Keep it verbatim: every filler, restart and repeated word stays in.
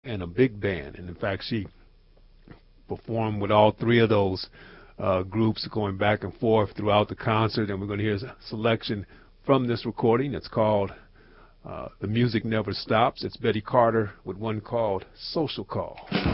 and a big band. And in fact, she performed with all three of those uh, groups, going back and forth throughout the concert. And we're going to hear a selection from this recording. It's called uh, The Music Never Stops. It's Betty Carter with one called Social Call.